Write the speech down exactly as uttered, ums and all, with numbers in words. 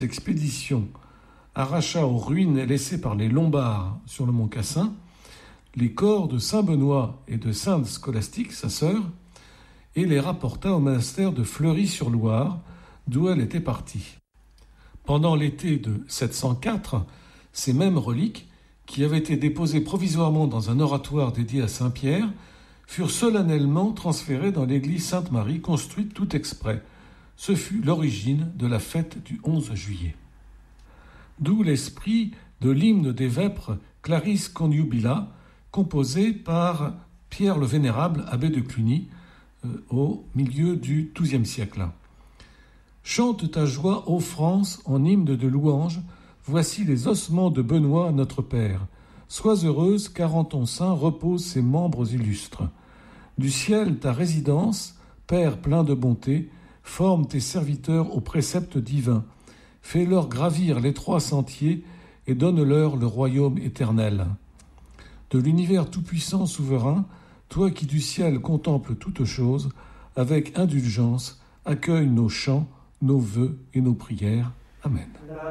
L'expédition arracha aux ruines laissées par les Lombards sur le mont Cassin les corps de saint Benoît et de sainte Scolastique, sa sœur, et les rapporta au monastère de Fleury-sur-Loire, d'où elle était partie. Pendant l'été de sept cent quatre, ces mêmes reliques, qui avaient été déposées provisoirement dans un oratoire dédié à Saint-Pierre, furent solennellement transférées dans l'église Sainte-Marie, construite tout exprès. Ce fut l'origine de la fête du onze juillet. D'où l'esprit de l'hymne des Vêpres Claris Conjubila, composé par Pierre le Vénérable, abbé de Cluny, euh, au milieu du douzième siècle. Chante ta joie, ô France, en hymne de louange, voici les ossements de Benoît, notre Père. Sois heureuse, car en ton sein reposent ses membres illustres. Du ciel ta résidence, Père plein de bonté, forme tes serviteurs aux préceptes divins. Fais-leur gravir l'étroit sentier et donne-leur le royaume éternel. De l'univers tout-puissant souverain, toi qui du ciel contemples toutes choses, avec indulgence, accueille nos chants, nos vœux et nos prières. Amen.